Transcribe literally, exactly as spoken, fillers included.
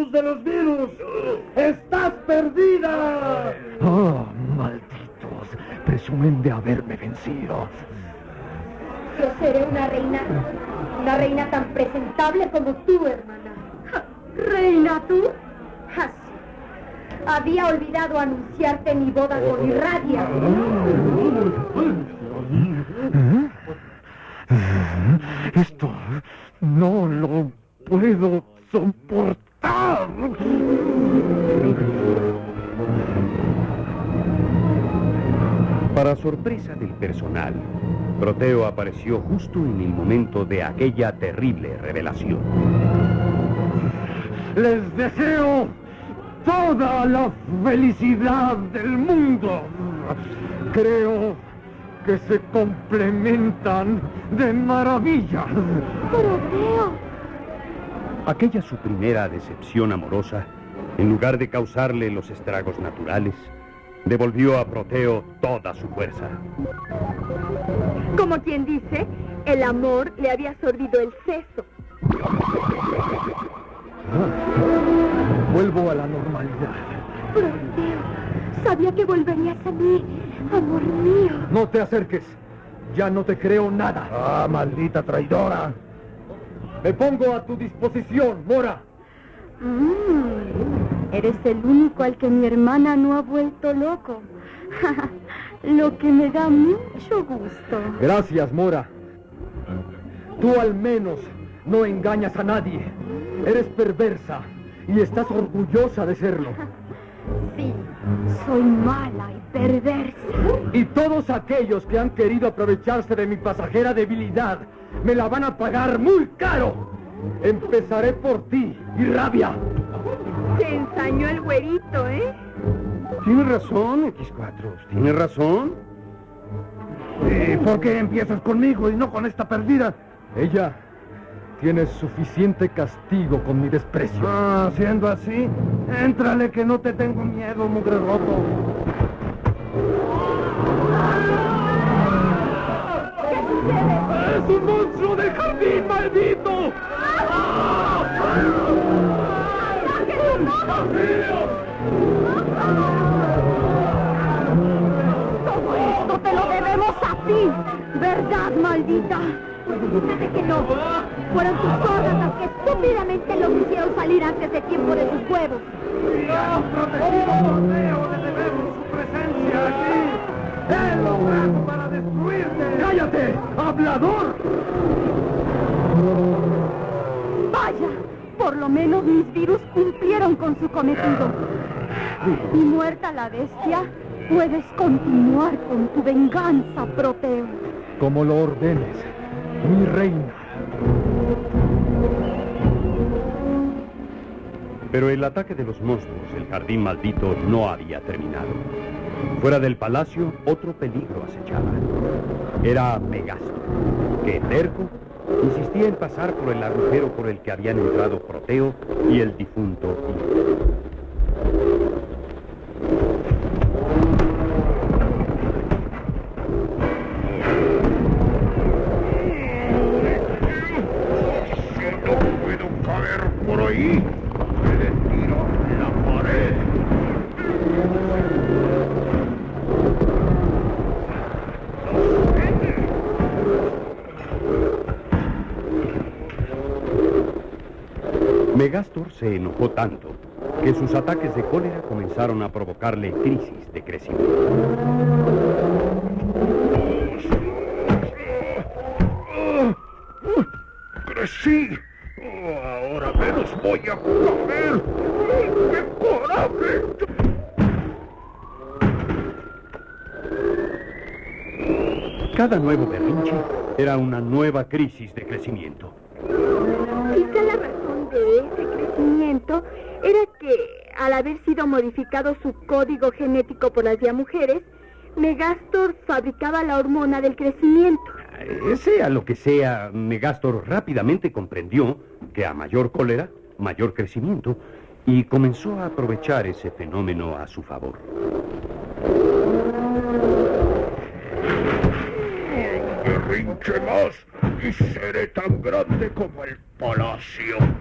virus de los virus. ¡Estás perdida! ¡Oh, malditos! Presumen de haberme vencido. Yo seré una reina, una reina tan presentable como tú, hermana. ¿Reina tú? Así. Había olvidado anunciarte mi boda con Irradia. ¿Eh? Esto no lo puedo soportar. Para sorpresa del personal, Proteo apareció justo en el momento de aquella terrible revelación. Les deseo toda la felicidad del mundo. Creo que se complementan de maravilla. Proteo. Aquella su primera decepción amorosa, en lugar de causarle los estragos naturales, devolvió a Proteo toda su fuerza. Como quien dice, el amor le había sorbido el seso. Ah, vuelvo a la normalidad. Proteo, sabía que volverías a mí, amor mío. No te acerques. Ya no te creo nada. ¡Ah, maldita traidora! Me pongo a tu disposición, Mora. Mm, eres el único al que mi hermana no ha vuelto loco. Lo que me da mucho gusto. Gracias, Mora. Tú al menos no engañas a nadie. Eres perversa y estás orgullosa de serlo. Sí, soy mala y perversa. Y todos aquellos que han querido aprovecharse de mi pasajera debilidad me la van a pagar muy caro. Empezaré por ti, Irradia. Se ensañó el güerito, ¿eh? Tienes razón, equis cuatro. Tienes razón. ¿Y por qué empiezas conmigo y no con esta perdida? Ella tiene suficiente castigo con mi desprecio. Ah, siendo así, éntrale que no te tengo miedo, mugre roto. ¡Es un monstruo del jardín, maldito! Todo esto te lo debemos a ti, ¿verdad, maldita? Sabe que no. Fueron tus zorras las que estúpidamente lo hicieron salir antes de tiempo de sus huevos. ¡Ya, protegido Proteo, le debemos su presencia aquí! ¡He logrado para destruirte! ¡Cállate, hablador! Vaya, por lo menos mis virus cumplieron con su cometido. Y muerta la bestia, puedes continuar con tu venganza, Proteo. Como lo ordenes, mi reina. Pero el ataque de los monstruos del jardín maldito no había terminado. Fuera del palacio, otro peligro acechaba. Era Megastor, que terco insistía en pasar por el agujero por el que habían entrado Proteo y el difunto Hijo. Megastor se enojó tanto que sus ataques de cólera comenzaron a provocarle crisis de crecimiento. ¡Crecí! Oh, ahora menos voy a comer. ¡Qué coraje! Cada nuevo berrinche era una nueva crisis de crecimiento. Quizá la razón de ese crecimiento era que, al haber sido modificado su código genético por las ya mujeres, Megastor fabricaba la hormona del crecimiento. Eh, Sea lo que sea, Megastor rápidamente comprendió que a mayor cólera, mayor crecimiento, y comenzó a aprovechar ese fenómeno a su favor. Un berrinche más y seré tan grande como el palacio.